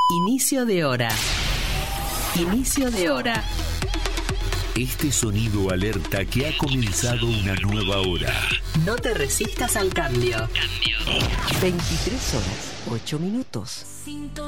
Inicio de hora. Inicio de hora. Este sonido alerta que ha comenzado una nueva hora. No te resistas al cambio. 23 horas, 8 minutos.